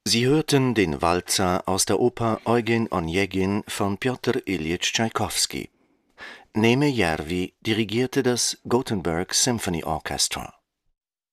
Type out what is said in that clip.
Sie hörten den Walzer aus der Oper Eugen Onegin von Pjotr Iljitsch Tschaikowski. Neeme Järvi dirigierte das Gothenburg Symphony Orchestra.